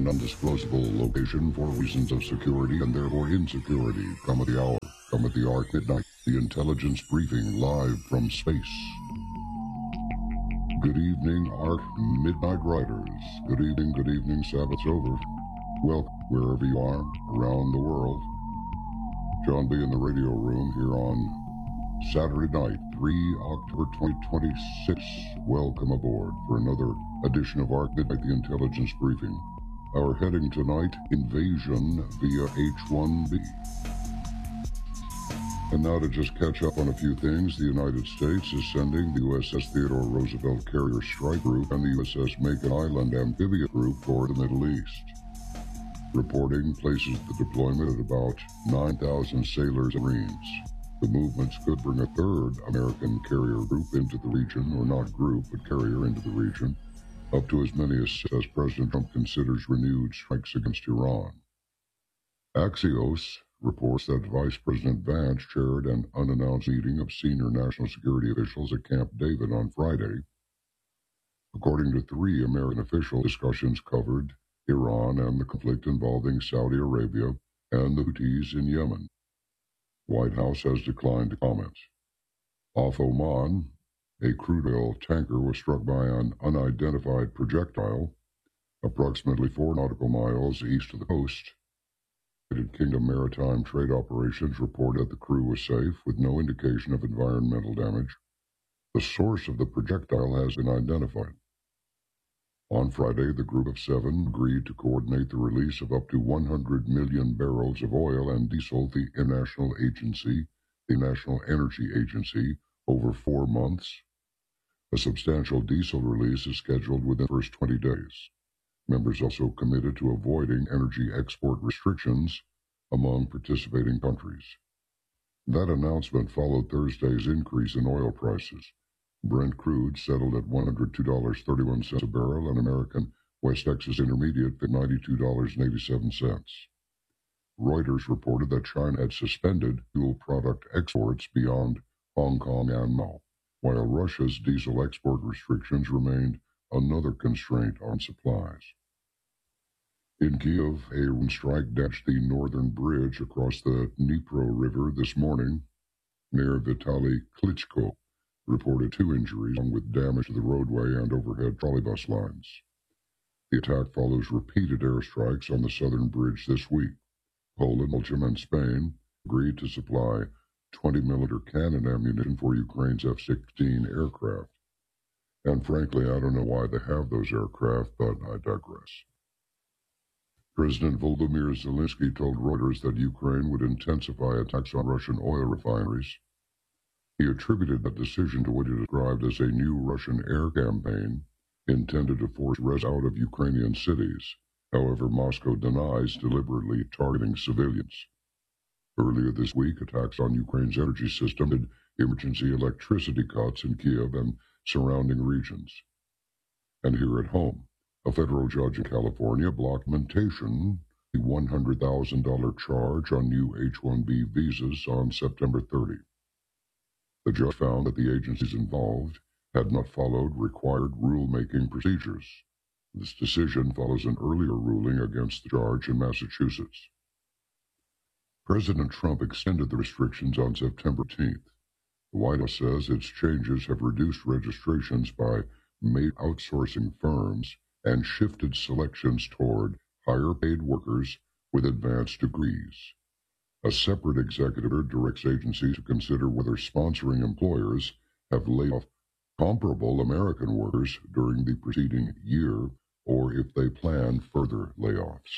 an undisclosable location for reasons of security and therefore insecurity. Come at the hour. Come at the Ark Midnight. The intelligence briefing live from space. Good evening, Ark Midnight Riders. Good evening, Sabbath's over. Welcome wherever you are around the world. John B. in the radio room here on Saturday night, 3 October 2026. Welcome aboard for another edition of Ark Midnight, the intelligence briefing. Our heading tonight, invasion via H-1B. And now to just catch up on a few things, the United States is sending the USS Theodore Roosevelt Carrier Strike Group and the USS Macon Island Amphibious Group for the Middle East. Reporting places the deployment at about 9,000 sailors and Marines. The movements could bring a third American carrier group into the region, or not group, but carrier into the region, up to as many as President Trump considers renewed strikes against Iran. Axios reports that Vice President Vance chaired an unannounced meeting of senior national security officials at Camp David on Friday. According to three American officials, discussions covered Iran and the conflict involving Saudi Arabia and the Houthis in Yemen. White House has declined to comment. Off Oman, a crude oil tanker was struck by an unidentified projectile approximately 4 nautical miles east of the coast. United Kingdom Maritime Trade Operations reported that the crew was safe with no indication of environmental damage. The source of the projectile has been identified. On Friday, the Group of Seven agreed to coordinate the release of up to 100 million barrels of oil and diesel to the National Energy Agency, over 4 months. A substantial diesel release is scheduled within the first 20 days. Members also committed to avoiding energy export restrictions among participating countries. That announcement followed Thursday's increase in oil prices. Brent crude settled at $102.31 a barrel, and American West Texas Intermediate at $92.87. Reuters reported that China had suspended fuel product exports beyond Hong Kong and Macau, while Russia's diesel export restrictions remained another constraint on supplies. In Kiev, a Russian strike damaged the northern bridge across the Dnipro River this morning. Mayor Vitaly Klitschko reported 2 injuries, along with damage to the roadway and overhead trolleybus lines. The attack follows repeated airstrikes on the southern bridge this week. Poland, Belgium, and Spain agreed to supply 20-millimeter cannon ammunition for Ukraine's F-16 aircraft. And frankly, I don't know why they have those aircraft, but I digress. President Volodymyr Zelensky told Reuters that Ukraine would intensify attacks on Russian oil refineries. He attributed that decision to what he described as a new Russian air campaign intended to force residents out of Ukrainian cities. However, Moscow denies deliberately targeting civilians. Earlier this week, attacks on Ukraine's energy system did emergency electricity cuts in Kiev and surrounding regions. And here at home, a federal judge in California blocked implementation the $100,000 charge on new H-1B visas on September 30. The judge found that the agencies involved had not followed required rulemaking procedures. This decision follows an earlier ruling against the charge in Massachusetts. President Trump extended the restrictions on September 18th. The White House says its changes have reduced registrations by major outsourcing firms and shifted selections toward higher-paid workers with advanced degrees. A separate executive order directs agencies to consider whether sponsoring employers have laid off comparable American workers during the preceding year or if they plan further layoffs.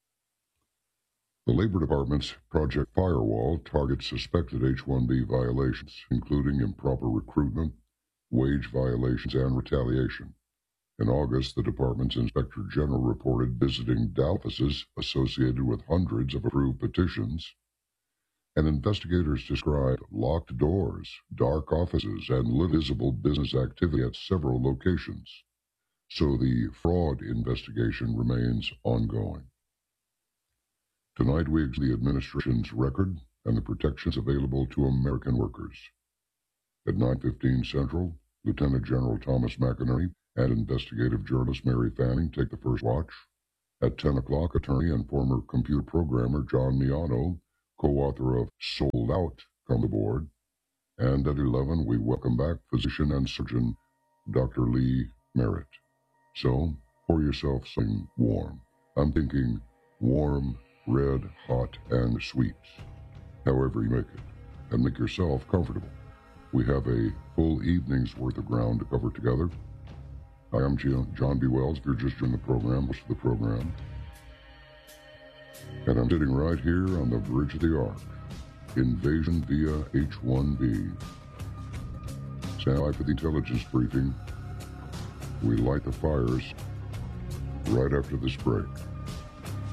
The Labor Department's Project Firewall targets suspected H-1B violations, including improper recruitment, wage violations, and retaliation. In August, the department's Inspector General reported visiting offices associated with hundreds of approved petitions, and investigators described locked doors, dark offices, and visible business activity at several locations. So the fraud investigation remains ongoing. Tonight we examine the administration's record and the protections available to American workers. At 9:15 Central, Lieutenant General Thomas McInerney and investigative journalist Mary Fanning take the first watch. At 10 o'clock, attorney and former computer programmer John Miano, co-author of Sold Out, come aboard. And at 11, we welcome back physician and surgeon Dr. Lee Merritt. So, pour yourself something warm. I'm thinking warm, red, hot, and sweet. However you make it. And make yourself comfortable. We have a full evening's worth of ground to cover together. Hi, I'm John B. Wells. If you're just joining the program, most of the program. And I'm sitting right here on the bridge of the Ark. Invasion via H-1B. Stand by for the intelligence briefing. We light the fires right after this break.